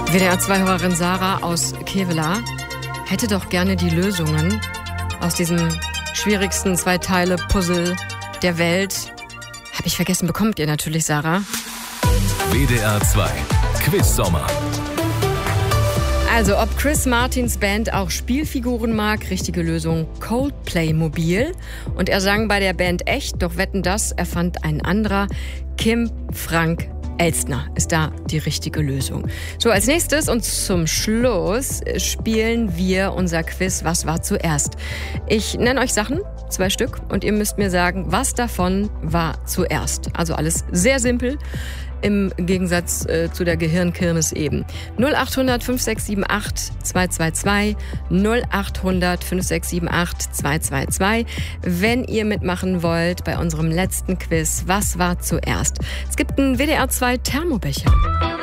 WDR-2-Hörerin Sarah aus Kevela hätte doch gerne die Lösungen aus diesem schwierigsten 2-Teile-Puzzle der Welt. Hab ich vergessen, bekommt ihr natürlich, Sarah. WDR 2 Quiz-Sommer. Also, ob Chris Martins Band auch Spielfiguren mag, richtige Lösung Coldplay Mobil. Und er sang bei der Band echt, doch Wetten, das erfand ein anderer. Kim Frank Elstner ist da die richtige Lösung. So, als nächstes und zum Schluss spielen wir unser Quiz Was war zuerst? Ich nenne euch Sachen, 2 Stück, und ihr müsst mir sagen, was davon war zuerst. Also alles sehr simpel. Im Gegensatz zu der Gehirnkirmes eben. 0800 5678 222 0800 5678 222. Wenn ihr mitmachen wollt bei unserem letzten Quiz, was war zuerst? Es gibt einen WDR 2 Thermobecher.